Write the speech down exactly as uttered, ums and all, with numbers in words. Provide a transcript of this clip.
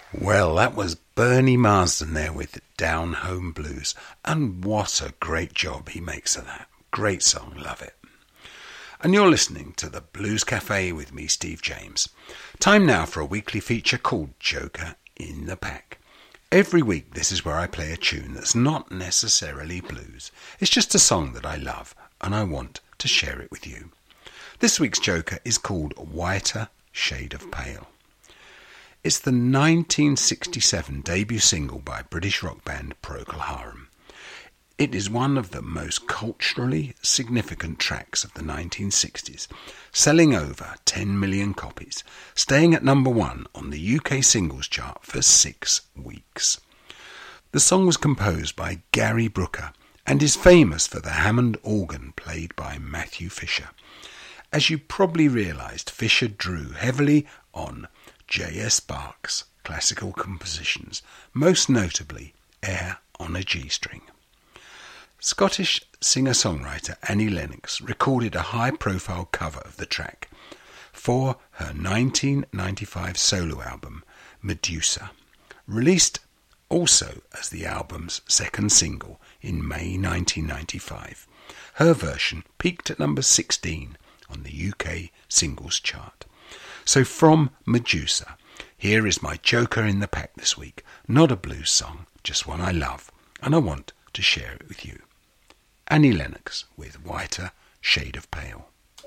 Well, that was Bernie Marsden there with Down Home Blues, and what a great job he makes of that. Great song, love it. And you're listening to the Blues Cafe with me, Steve James. Time now for a weekly feature called Joker in the Pack. Every week this is where I play a tune that's not necessarily blues. It's just a song that I love and I want to share it with you. This week's Joker is called Whiter Shade of Pale. It's the nineteen sixty-seven debut single by British rock band Procol Harum. It is one of the most culturally significant tracks of the nineteen sixties, selling over ten million copies, staying at number one on the U K singles chart for six weeks. The song was composed by Gary Brooker and is famous for the Hammond organ played by Matthew Fisher. As you probably realised, Fisher drew heavily on J S Bach's classical compositions, most notably Air on a G-string. Scottish singer-songwriter Annie Lennox recorded a high-profile cover of the track for her nineteen ninety-five solo album, Medusa, released also as the album's second single in May nineteen ninety-five. Her version peaked at number sixteen on the U K singles chart. So from Medusa, here is my Joker in the Pack this week. Not a blues song, just one I love, and I want to share it with you. Annie Lennox with Whiter Shade of Pale.